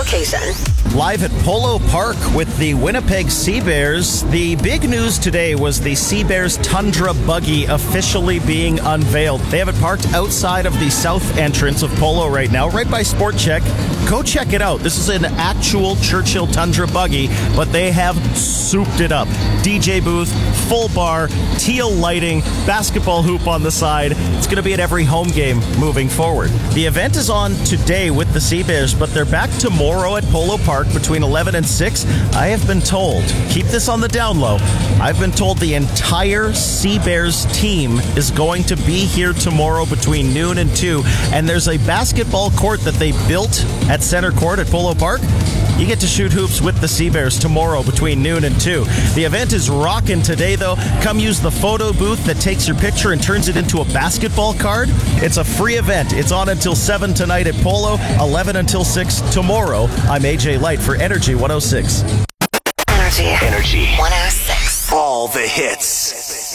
location. Live at Polo Park with the Winnipeg Sea Bears. The big news today was the Sea Bears Tundra buggy officially being unveiled. They have it parked outside of the south entrance of Polo right now, right by Sport Check. Go check it out. This is an actual Churchill Tundra buggy, but they have souped it up. DJ booth, full bar, teal lighting, basketball hoop on the side. It's going to be at every home game moving forward. The event is on today with the Sea Bears, but they're back tomorrow at Polo Park between 11 and 6. I have been told, keep this on the down low, I've been told the entire Sea Bears team is going to be here tomorrow between noon and 2, and there's a basketball court that they built at center court at Polo Park. You get to shoot hoops with the Sea Bears tomorrow between noon and 2. The event is rocking today, though. Come use the photo booth that takes your picture and turns it into a basketball card. It's a free event. It's on until 7 tonight at Polo, 11 until 6 tomorrow. I'm AJ Light for Energy 106. Energy 106. All the hits.